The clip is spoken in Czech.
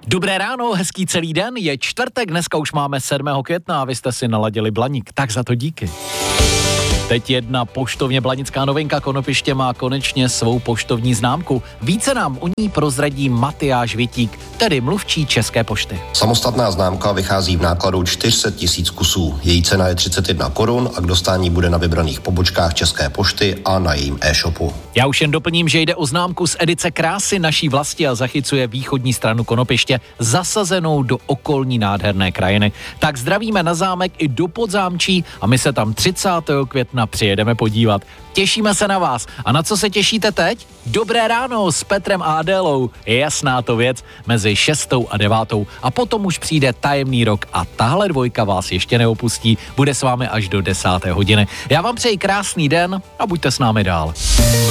Dobré ráno, hezký celý den, je čtvrtek, dneska už máme 7. května a vy jste si naladili Blaník, tak za to díky. Teď jedna poštovně blanická novinka, Konopiště má konečně svou poštovní známku. Více nám o ní prozradí Matyáš Vitík, tedy mluvčí České pošty. Samostatná známka vychází v nákladu 400 000 kusů. Její cena je 31 korun a k dostání bude na vybraných pobočkách České pošty a na jejím e-shopu. Já už jen doplním, že jde o známku z edice Krásy naší vlasti a zachycuje východní stranu Konopiště, zasazenou do okolní nádherné krajiny. Tak zdravíme na zámek i do Podzámčí a my se tam 30. května přijedeme podívat. Těšíme se na vás. A na co se těšíte teď? Dobré ráno s Petrem a Adélou. Je jasná to věc mezi 6. a 9. A potom už přijde tajemný rok a tahle dvojka vás ještě neopustí. Bude s vámi až do 10. hodiny. Já vám přeji krásný den a buďte s námi dál.